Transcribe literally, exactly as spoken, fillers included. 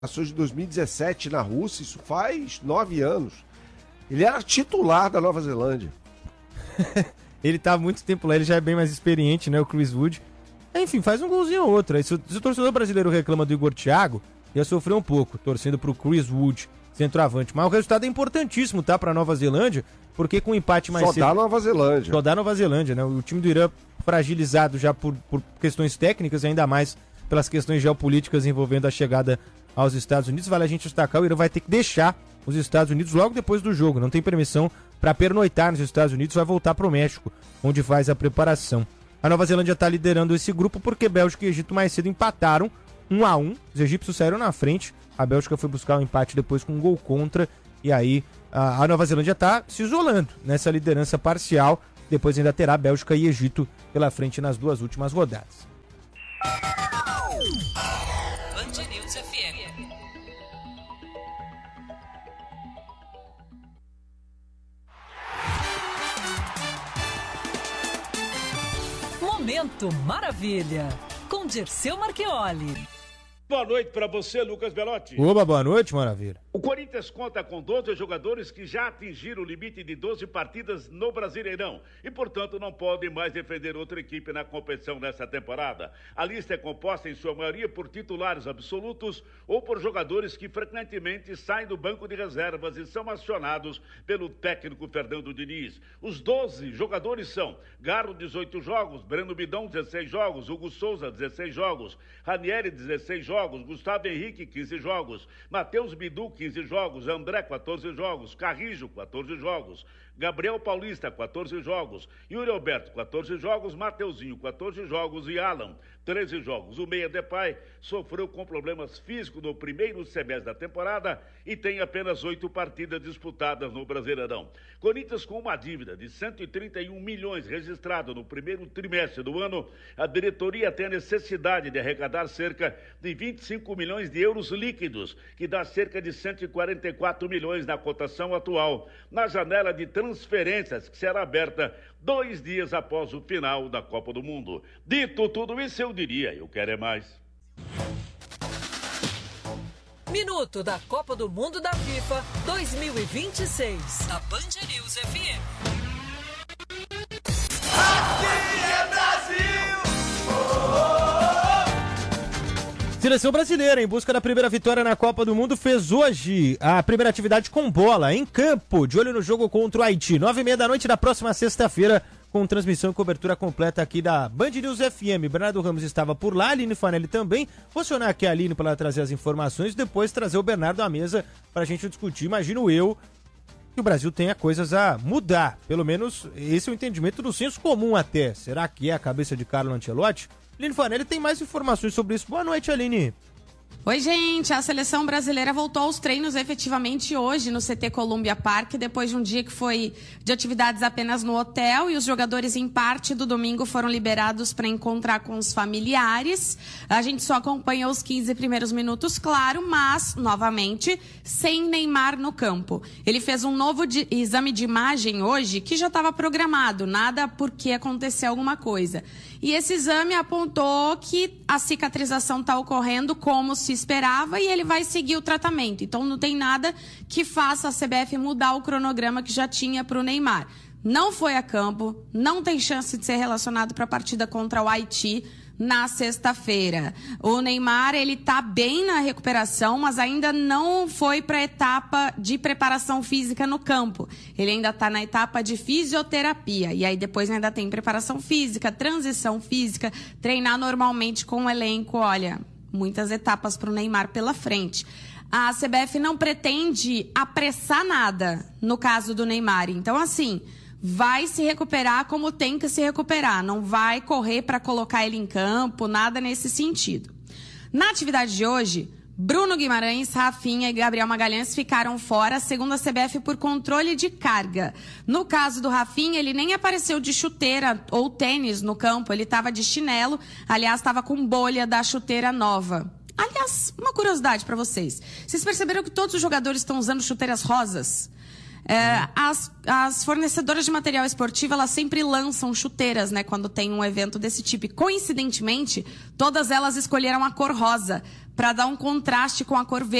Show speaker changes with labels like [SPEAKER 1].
[SPEAKER 1] de dois mil e dezessete na Rússia, isso faz nove anos. Ele era titular da Nova Zelândia.
[SPEAKER 2] Ele tá há muito tempo lá, ele já é bem mais experiente, né, o Chris Wood. Enfim, faz um golzinho ou outro. Aí, se, o, se o torcedor brasileiro reclama do Igor Thiago, ia sofrer um pouco, torcendo pro Chris Wood, centroavante. Mas o resultado é importantíssimo, tá, pra Nova Zelândia, porque com um empate mais
[SPEAKER 1] Só
[SPEAKER 2] cedo...
[SPEAKER 1] dá Nova Zelândia.
[SPEAKER 2] Só dá Nova Zelândia, né? O time do Irã fragilizado já por, por questões técnicas e ainda mais pelas questões geopolíticas envolvendo a chegada aos Estados Unidos. Vale a gente destacar, o Irã vai ter que deixar os Estados Unidos logo depois do jogo. Não tem permissão para pernoitar nos Estados Unidos, vai voltar para o México, onde faz a preparação. A Nova Zelândia está liderando esse grupo porque Bélgica e Egito mais cedo empataram um a um. Os egípcios saíram na frente, a Bélgica foi buscar o empate depois com um gol contra, e aí a, a Nova Zelândia está se isolando nessa liderança parcial. Depois ainda terá Bélgica e Egito pela frente nas duas últimas rodadas.
[SPEAKER 3] Band News F M. Momento Maravilha, com Dirceu Marchioli.
[SPEAKER 4] Boa noite para você, Lucas Belotti.
[SPEAKER 2] Oba, boa noite, maravilha.
[SPEAKER 4] O Corinthians conta com doze jogadores que já atingiram o limite de doze partidas no Brasileirão e, portanto, não podem mais defender outra equipe na competição nessa temporada. A lista é composta, em sua maioria, por titulares absolutos ou por jogadores que frequentemente saem do banco de reservas e são acionados pelo técnico Fernando Diniz. Os doze jogadores são Garo, dezoito jogos, Breno Bidão, dezesseis jogos, Hugo Souza, dezesseis jogos, Ranieri, dezesseis jogos, Gustavo Henrique, quinze jogos, Matheus Bidu, quinze jogos, André, quatorze jogos, Carrijo, quatorze jogos, Gabriel Paulista, quatorze jogos, Yuri Alberto, quatorze jogos, Mateuzinho, quatorze jogos e Alan, treze jogos. O Meia Depay sofreu com problemas físicos no primeiro semestre da temporada e tem apenas oito partidas disputadas no Brasileirão. Corinthians, com uma dívida de cento e trinta e um milhões registrada no primeiro trimestre do ano, a diretoria tem a necessidade de arrecadar cerca de vinte e cinco milhões de euros líquidos, que dá cerca de cento e quarenta e quatro milhões na cotação atual, na janela de transferências que será aberta dois dias após o final da Copa do Mundo. Dito tudo isso, eu diria, eu quero é mais.
[SPEAKER 3] Minuto da Copa do Mundo da FIFA dois mil e vinte e seis. A Band News F M.
[SPEAKER 5] Aqui é Brasil! Oh, oh,
[SPEAKER 2] oh. Seleção brasileira, em busca da primeira vitória na Copa do Mundo, fez hoje a primeira atividade com bola, em campo, de olho no jogo contra o Haiti. Nove e meia da noite da próxima sexta-feira, com transmissão e cobertura completa aqui da Band News F M. Bernardo Ramos estava por lá, Aline Fanelli também. Vou acionar aqui a Aline para ela trazer as informações e depois trazer o Bernardo à mesa para a gente discutir. Imagino eu que o Brasil tenha coisas a mudar. Pelo menos esse é o entendimento do senso comum até. Será que é a cabeça de Carlo Ancelotti? Aline Fanelli tem mais informações sobre isso. Boa noite, Aline.
[SPEAKER 6] Oi, gente. A seleção brasileira voltou aos treinos efetivamente hoje no C T Columbia Park, depois de um dia que foi de atividades apenas no hotel, e os jogadores em parte do domingo foram liberados para encontrar com os familiares. A gente só acompanhou os quinze primeiros minutos, claro, mas, novamente, sem Neymar no campo. Ele fez um novo de, exame de imagem hoje que já estava programado, nada porque aconteceu alguma coisa. E esse exame apontou que a cicatrização está ocorrendo como se esperava e ele vai seguir o tratamento. Então não tem nada que faça a C B F mudar o cronograma que já tinha para o Neymar. Não foi a campo, não tem chance de ser relacionado para a partida contra o Haiti na sexta-feira. O Neymar, ele tá bem na recuperação, mas ainda não foi para a etapa de preparação física no campo. Ele ainda está na etapa de fisioterapia. E aí depois ainda tem preparação física, transição física, treinar normalmente com o elenco. Olha, muitas etapas para o Neymar pela frente. A C B F não pretende apressar nada no caso do Neymar. Então, assim, vai se recuperar como tem que se recuperar. Não vai correr para colocar ele em campo, nada nesse sentido. Na atividade de hoje, Bruno Guimarães, Rafinha e Gabriel Magalhães ficaram fora, segundo a C B F, por controle de carga. No caso do Rafinha, ele nem apareceu de chuteira ou tênis no campo, ele estava de chinelo, aliás, estava com bolha da chuteira nova. Aliás, uma curiosidade para vocês. Vocês perceberam que todos os jogadores estão usando chuteiras rosas? É, as, as fornecedoras de material esportivo, elas sempre lançam chuteiras, né, quando tem um evento desse tipo. E, coincidentemente, todas elas escolheram a cor rosa para dar um contraste com a cor verde.